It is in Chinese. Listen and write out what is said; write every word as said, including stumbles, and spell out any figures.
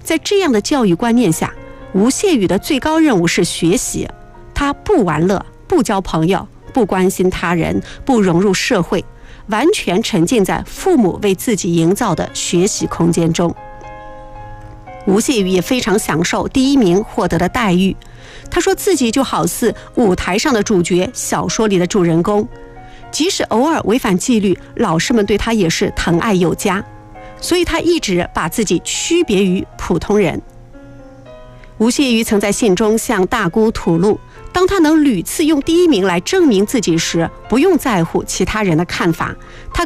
在这样的教育观念下，吴谢宇的最高任务是学习，他不玩乐，不交朋友，不关心他人，不融入社会，完全沉浸在父母为自己营造的学习空间中。吴谢宇也非常享受第一名获得的待遇，他说自己就好似舞台上的主角，小说里的主人公，即使偶尔违反纪律，老师们对他也是疼爱有加，所以他一直把自己区别于普通人。吴谢宇曾在信中向大姑吐露，当他能屡次用第一名来证明自己时，不用在乎其他人的看法，他